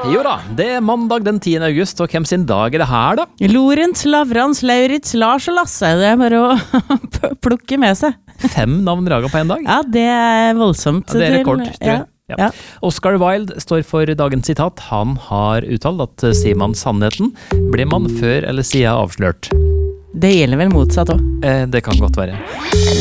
Jo da, det mandag den 10. august, og hvem sin dag det her da? Lorentz, Lavrans, Lauritz, Lars og Lasse. Det bare å plukke med seg. 5 navn raga på en dag? Ja, det voldsomt. Ja, det rekord, tror jeg. Ja. Oscar Wilde står for dagens sitat. Han har uttalt at sier man sannheten, blir man før eller siden avslørt. Det gjelder vel motsatt også. Det kan godt være.